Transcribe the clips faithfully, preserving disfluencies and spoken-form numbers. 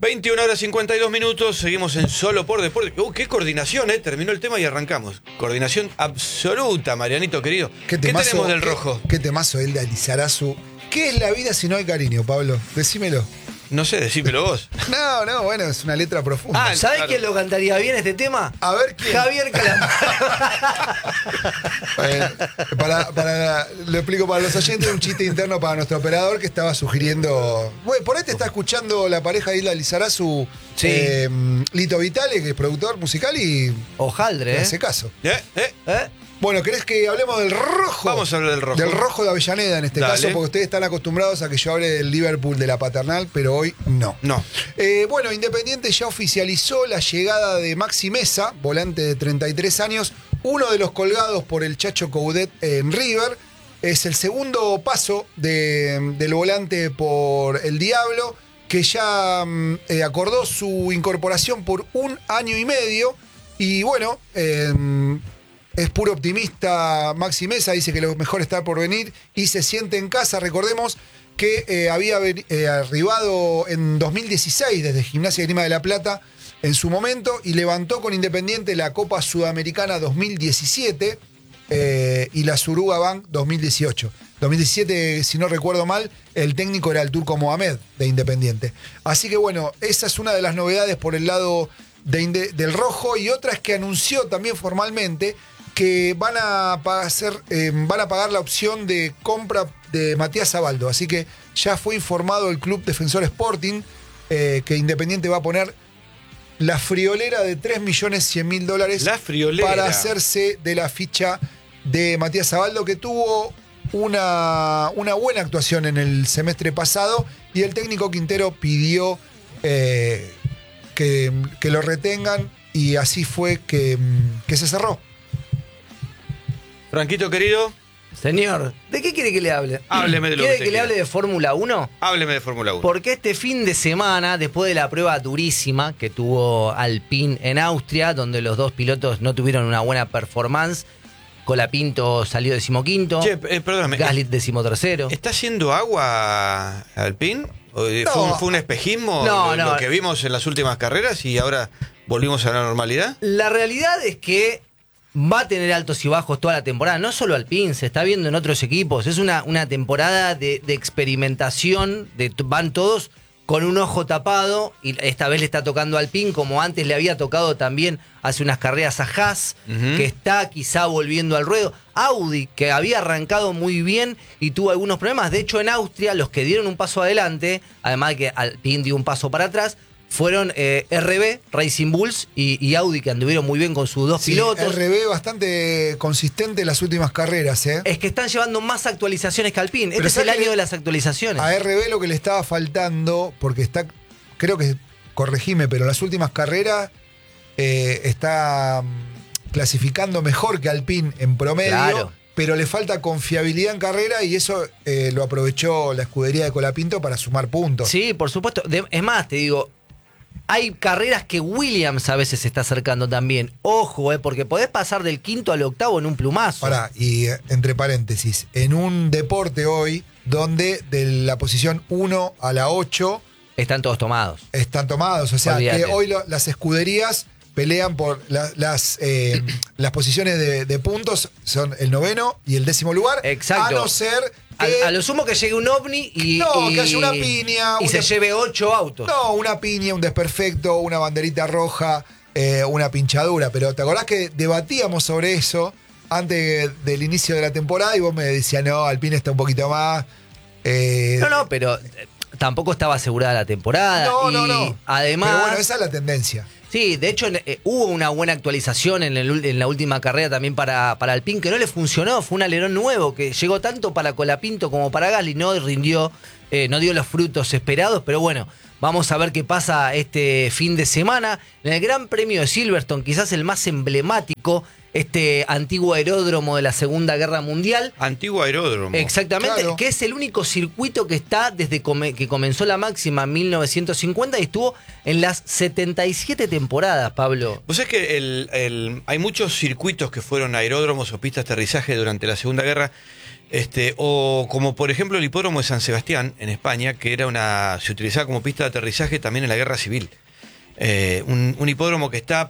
veintiuna horas cincuenta y dos minutos, seguimos en Solo por Deporte. Uh, qué coordinación, ¿eh? Terminó el tema y arrancamos. Coordinación absoluta, Marianito querido. ¿Qué, ¿Qué temazo, tenemos del qué, rojo? Qué temazo el de Lizarazu. ¿Qué es la vida si no hay cariño, Pablo? Decímelo. No sé, decímelo vos. No, no, bueno, es una letra profunda. Ah, ¿sabés claro. quién lo cantaría bien este tema? A ver quién. Javier Calamar. Eh, para, para, lo explico para los oyentes, un chiste interno para nuestro operador que estaba sugiriendo. Bueno, por ahí te está escuchando la pareja de Isla Lizarazu, Sí. eh, Lito Vitale, que es productor musical y Hojaldre, le ¿eh? hace caso. ¿Eh? ¿Eh? ¿Eh? Bueno, ¿querés que hablemos del rojo? Vamos a hablar del rojo. Del rojo de Avellaneda en este Dale. caso, porque ustedes están acostumbrados a que yo hable del Liverpool de la Paternal, pero hoy no. No. Eh, bueno, Independiente ya oficializó la llegada de Maxi Mesa, volante de treinta y tres años, uno de los colgados por el Chacho Coudet en River. Es el segundo paso de- del volante por el Diablo, que ya mm, eh, acordó su incorporación por un año y medio. Y bueno, eh, es puro optimista Maxi Mesa, dice que lo mejor está por venir y se siente en casa. Recordemos que eh, había ven- eh, arribado en dos mil dieciséis desde Gimnasia de Grima de la Plata en su momento y levantó con Independiente la Copa Sudamericana dos mil diecisiete eh, y la Suruga Bank dos mil dieciocho. dos mil diecisiete, si no recuerdo mal, el técnico era el Turco Mohamed de Independiente. Así que bueno, esa es una de las novedades por el lado de Inde- del rojo, y otra es que anunció también formalmente que van a, pa- hacer, eh, van a pagar la opción de compra de Matías Abaldo. Así que ya fue informado el Club Defensor Sporting eh, que Independiente va a poner la friolera de tres millones cien mil dólares La friolera. para hacerse de la ficha de Matías Abaldo, que tuvo una, una buena actuación en el semestre pasado, y el técnico Quintero pidió eh, que, que lo retengan, y así fue que, que se cerró. Franquito querido, Señor, ¿de qué quiere que le hable? Hábleme de lo ¿Quiere que que, usted le quiera. hable de Fórmula uno? hábleme de Fórmula uno. Porque este fin de semana, después de la prueba durísima que tuvo Alpine en Austria, donde los dos pilotos no tuvieron una buena performance, Colapinto salió decimoquinto, Che, eh, perdóname. Gasly decimotercero. ¿Está haciendo agua Alpine? ¿O, eh, No. ¿Fue, un, fue un espejismo No, lo, no. lo que vimos en las últimas carreras y ahora volvimos a la normalidad? La realidad es que va a tener altos y bajos toda la temporada. No solo Alpine, se está viendo en otros equipos. Es una, una temporada de, de experimentación. De, van todos con un ojo tapado. Y esta vez le está tocando a Alpine, como antes le había tocado también hace unas carreras a Haas, Ujú. que está quizá volviendo al ruedo. Audi, que había arrancado muy bien y tuvo algunos problemas. De hecho, en Austria, los que dieron un paso adelante, además de que Alpine dio un paso para atrás, fueron eh, R B, Racing Bulls y, y Audi, que anduvieron muy bien con sus dos Sí, pilotos. R B bastante consistente en las últimas carreras, ¿eh? Es que están llevando más actualizaciones que Alpine. Pero Este es el ¿sabes año qué? de las actualizaciones. A R B lo que le estaba faltando, porque está, creo que, corregime, pero en las últimas carreras eh, está mm, clasificando mejor que Alpine en promedio, Claro. pero le falta confiabilidad en carrera, y eso eh, lo aprovechó la escudería de Colapinto para sumar puntos. Sí, por supuesto. De- es más, te digo, hay carreras que Williams a veces se está acercando también. Ojo, eh, porque podés pasar del quinto al octavo en un plumazo. Pará, y eh, entre paréntesis, en un deporte hoy donde de la posición uno a la ocho Están todos tomados. están tomados, o sea, Olvídate. que hoy lo- las escuderías pelean por la- las, eh, las posiciones de, de puntos, son el noveno y el décimo lugar. Exacto. A no ser A, que... a lo sumo que llegue un ovni y, No, y- que haya una piña, y un se des- lleve ocho autos. No, una piña, un desperfecto, una banderita roja, eh, una pinchadura. Pero ¿te acordás que debatíamos sobre eso antes del inicio de la temporada? Y vos me decías, no, Alpine está un poquito más... eh, No, no, pero eh, tampoco estaba asegurada la temporada. no, y no, no. Además, Pero bueno, esa es la tendencia. sí, de hecho eh, hubo una buena actualización en, el ul- en la última carrera también para, para Alpine, que no le funcionó. Fue un alerón nuevo que llegó tanto para Colapinto como para Gasly, no rindió, eh, no dio los frutos esperados, pero bueno, vamos a ver qué pasa este fin de semana. En el Gran Premio de Silverstone, quizás el más emblemático, este antiguo aeródromo de la Segunda Guerra Mundial. Antiguo aeródromo. Exactamente, Claro. que es el único circuito que está desde come- que comenzó la máxima en mil novecientos cincuenta y estuvo en las setenta y siete temporadas, Pablo. Vos sabés que el, el- hay muchos circuitos que fueron aeródromos o pistas de aterrizaje durante la Segunda Guerra. Este, o como por ejemplo el hipódromo de San Sebastián, en España, que era una se utilizaba como pista de aterrizaje también en la Guerra Civil. Eh, un, un hipódromo que está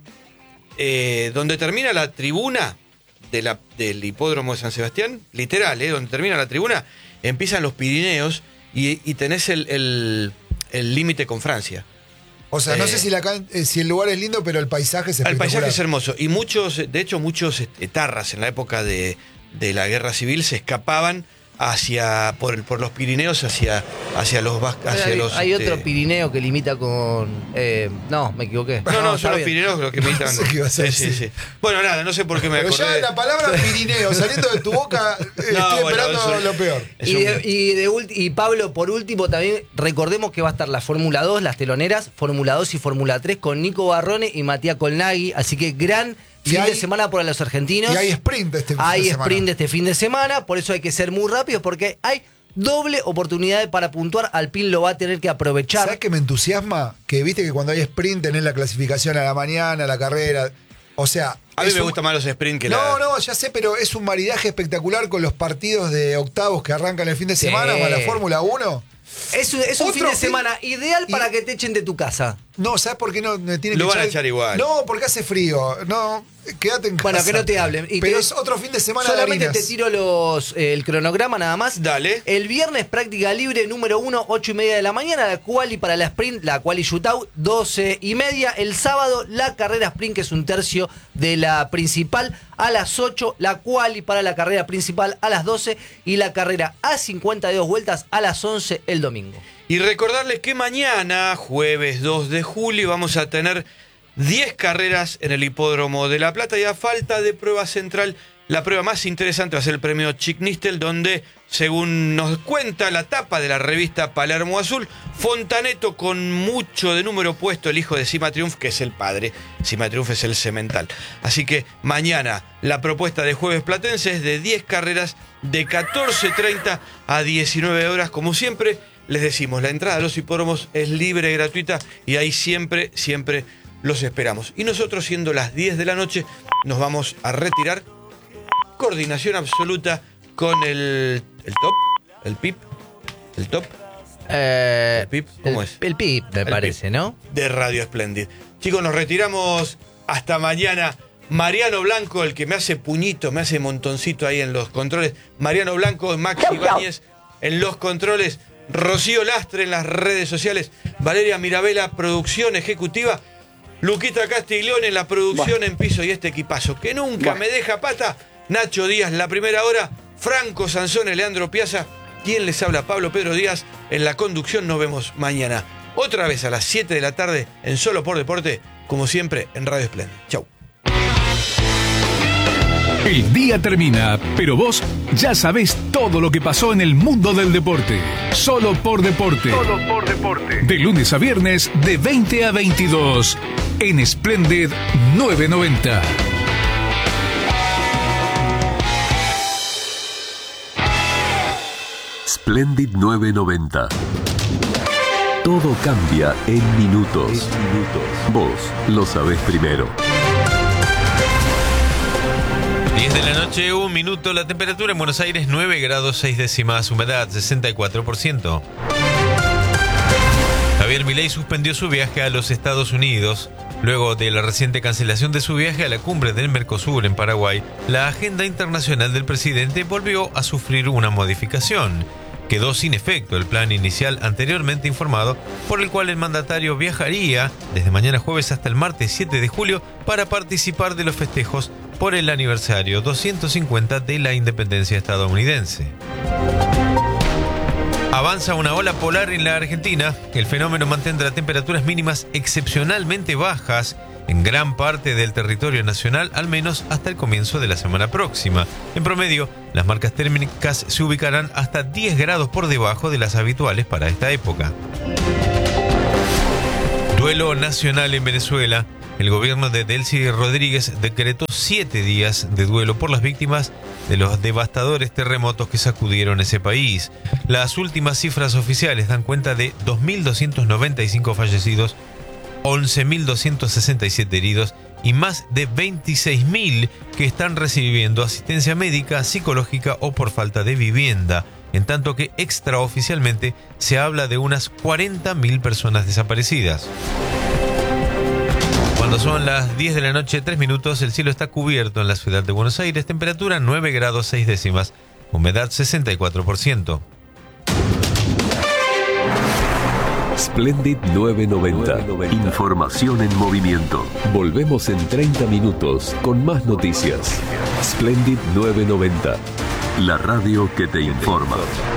eh, donde termina la tribuna de la, del hipódromo de San Sebastián, literal, eh, donde termina la tribuna, empiezan los Pirineos y, y tenés el límite con Francia. O sea, no Eh, sé si, la, can- eh, si el lugar es lindo, pero el paisaje es El espectacular. paisaje es hermoso. Y muchos, de hecho, muchos etarras en la época de, de la Guerra Civil se escapaban hacia por, por los Pirineos hacia, hacia los vas- hacia hay, los hay este, otro Pirineo que limita con. eh, no, me equivoqué. No, no, está son los bien. Pirineos los que me No sé qué ibas a sí, sí, decir. sí. Bueno, nada, no sé por qué me Pero acordé. ya de- la palabra Pirineo saliendo de tu boca, eh, estoy bueno, esperando eso- lo peor. es Y, un- de- y, de ulti- y Pablo, por último, también recordemos que va a estar la Fórmula dos, las teloneras, Fórmula dos y Fórmula tres con Nico Barrone y Matías Colnaghi. Así que gran Y fin hay- de semana para los argentinos. Y hay sprint este fin Hay de semana. sprint este fin de semana, por eso hay que ser muy rápidos porque hay doble oportunidad para puntuar. Alpine lo va a tener que aprovechar. ¿Sabes qué me entusiasma? Que viste que cuando hay sprint tenés la clasificación a la mañana, la carrera. O sea. A mí es me un- gustan más los sprint que No, la... no, ya sé, pero es un maridaje espectacular con los partidos de octavos que arrancan el fin de Sí. semana para la Fórmula uno. Es, un- es un Otro fin de fin- semana ideal y- para que te echen de tu casa. No, ¿sabes por qué no me tiene Lo que van a echar igual. No, porque hace frío. No, quédate en casa. Bueno, que no te hablen. Y pero te- es otro fin de semana Solamente de te harinas. tiro los, eh, el cronograma nada más. Dale. El viernes práctica libre número uno, ocho y media de la mañana. La quali para la sprint, la quali shootout, doce y media. El sábado la carrera sprint, que es un tercio de la principal, a las ocho. La quali para la carrera principal a las doce. Y la carrera a cincuenta y dos vueltas a las once el domingo. Y recordarles que mañana, jueves dos de julio, vamos a tener diez carreras en el Hipódromo de La Plata y a falta de prueba central, la prueba más interesante va a ser el premio Chick Nistel, donde, según nos cuenta la tapa de la revista Palermo Azul, Fontaneto con mucho de número puesto, el hijo de Sima Triunf, que es el padre. Sima Triunf es el semental. Así que mañana la propuesta de Jueves Platense es de diez carreras de catorce treinta a diecinueve horas, como siempre. Les decimos, la entrada a los hipódromos es libre y gratuita y ahí siempre, siempre los esperamos. Y nosotros, siendo las diez de la noche, nos vamos a retirar. Coordinación absoluta con el, el top, el P I P, el top Eh, ¿El P I P? ¿Cómo el, es? El P I P, me El parece, P I P. ¿no? de Radio Splendid. Chicos, nos retiramos hasta mañana. Mariano Blanco, el que me hace puñito, me hace montoncito ahí en los controles. Mariano Blanco, Maxi Ibáñez en los controles. Rocío Lastre en las redes sociales, Valeria Mirabella, producción ejecutiva, Luquita Castiglione en la producción en piso y este equipazo que nunca me deja pata, Nacho Díaz la primera hora, Franco Sansone, Leandro Piazza, quien les habla, Pablo Pedro Díaz en la conducción. Nos vemos mañana, otra vez a las siete de la tarde en Solo por Deporte, como siempre en Radio Splendid. Chau. El día termina, pero vos ya sabés todo lo que pasó en el mundo del deporte. Solo por Deporte. Solo por deporte. De lunes a viernes, de veinte a veintidós. En Splendid novecientos noventa. Splendid novecientos noventa. Todo cambia en minutos. Vos lo sabés primero. diez de la noche, un minuto. La temperatura en Buenos Aires, nueve grados seis décimas. Humedad, sesenta y cuatro por ciento. Javier Milei suspendió su viaje a los Estados Unidos. Luego de la reciente cancelación de su viaje a la cumbre del Mercosur en Paraguay, la agenda internacional del presidente volvió a sufrir una modificación. Quedó sin efecto el plan inicial anteriormente informado, por el cual el mandatario viajaría desde mañana jueves hasta el martes siete de julio para participar de los festejos por el aniversario doscientos cincuenta de la independencia estadounidense. Avanza una ola polar en la Argentina. El fenómeno mantendrá temperaturas mínimas excepcionalmente bajas en gran parte del territorio nacional, al menos hasta el comienzo de la semana próxima. En promedio, las marcas térmicas se ubicarán hasta diez grados por debajo de las habituales para esta época. Duelo nacional en Venezuela. El gobierno de Delcy Rodríguez decretó siete días de duelo por las víctimas de los devastadores terremotos que sacudieron ese país. Las últimas cifras oficiales dan cuenta de dos mil doscientos noventa y cinco fallecidos, once mil doscientos sesenta y siete heridos y más de veintiséis mil que están recibiendo asistencia médica, psicológica o por falta de vivienda, en tanto que extraoficialmente se habla de unas cuarenta mil personas desaparecidas. Cuando son las diez de la noche, tres minutos, el cielo está cubierto en la ciudad de Buenos Aires, temperatura nueve grados seis décimas, humedad sesenta y cuatro por ciento. Splendid novecientos noventa. Información en movimiento. Volvemos en treinta minutos con más noticias. Splendid novecientos noventa. La radio que te informa.